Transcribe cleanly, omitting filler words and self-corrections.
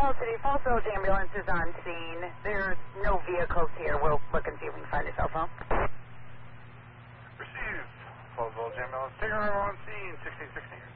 Falls City, Falls Village ambulance is on scene. There's no vehicles here. We'll look and see if we can find a cell phone. Received. Falls Village ambulance. Take her on scene, 1616.